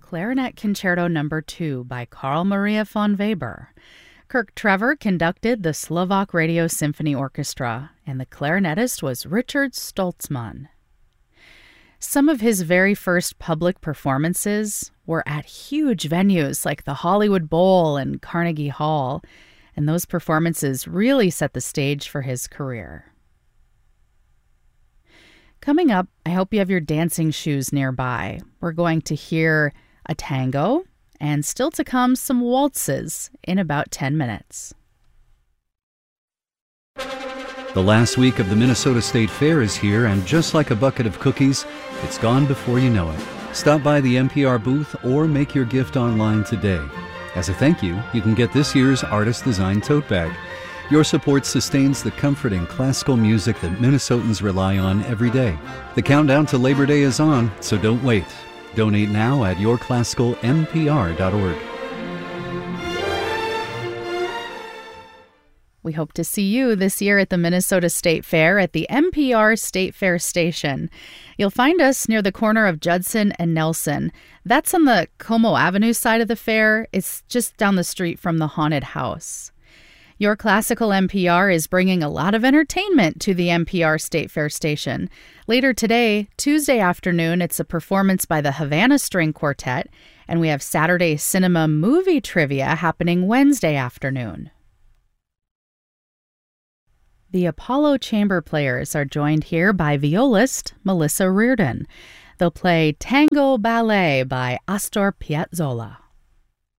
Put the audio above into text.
Clarinet Concerto No. 2 by Carl Maria von Weber. Kirk Trevor conducted the Slovak Radio Symphony Orchestra, and the clarinetist was Richard Stoltzman. Some of his very first public performances were at huge venues like the Hollywood Bowl and Carnegie Hall, and those performances really set the stage for his career. Coming up, I hope you have your dancing shoes nearby. We're going to hear a tango, and still to come, some waltzes in about 10 minutes. The last week of the Minnesota State Fair is here, and just like a bucket of cookies, it's gone before you know it. Stop by the NPR booth or make your gift online today. As a thank you, you can get this year's artist-designed tote bag. Your support sustains the comforting classical music that Minnesotans rely on every day. The countdown to Labor Day is on, so don't wait. Donate now at yourclassicalnpr.org. We hope to see you this year at the Minnesota State Fair at the NPR State Fair Station. You'll find us near the corner of Judson and Nelson. That's on the Como Avenue side of the fair. It's just down the street from the haunted house. Your Classical NPR is bringing a lot of entertainment to the NPR State Fair Station. Later today, Tuesday afternoon, it's a performance by the Havana String Quartet, and we have Saturday cinema movie trivia happening Wednesday afternoon. The Apollo Chamber Players are joined here by violist Melissa Reardon. They'll play Tango Ballet by Astor Piazzolla.